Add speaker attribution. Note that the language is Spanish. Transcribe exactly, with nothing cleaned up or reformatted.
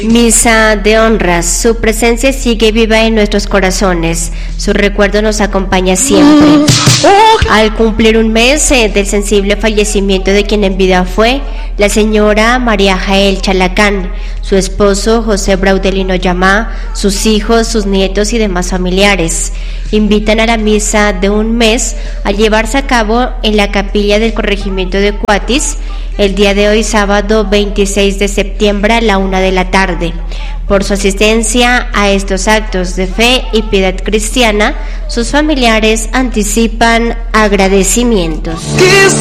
Speaker 1: Misa de honra, su presencia sigue viva en nuestros corazones, su recuerdo nos acompaña siempre. Al cumplir un mes eh, del sensible fallecimiento de quien en vida fue la señora María Jael Chalacán, su esposo José Braudelino Yamá, sus hijos, sus nietos y demás familiares, invitan a la misa de un mes a llevarse a cabo en la capilla del corregimiento de Cuatis el día de hoy, sábado veintiséis de septiembre a la una de la tarde. Por su asistencia a estos actos de fe y piedad cristiana, sus familiares anticipan agradecimientos.